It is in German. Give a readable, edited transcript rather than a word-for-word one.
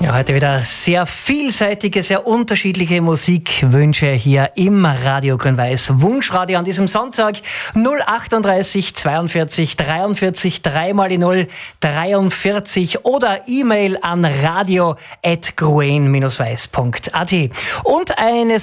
Ja, heute wieder sehr vielseitige, sehr unterschiedliche Musikwünsche hier im Radio Grün-Weiß Wunschradio an diesem Sonntag. 038 42 43 3 mal die 0 43 oder E-Mail an radio@gruen-weiß.at. Und eine